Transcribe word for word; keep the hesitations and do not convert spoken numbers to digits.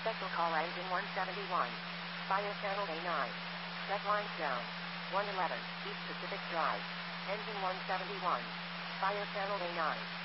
Special call engine one seventy-one. Fire channel A nine. Set lines down. one eleven, East Pacific Drive. Engine one seventy-one. Fire channel A nine.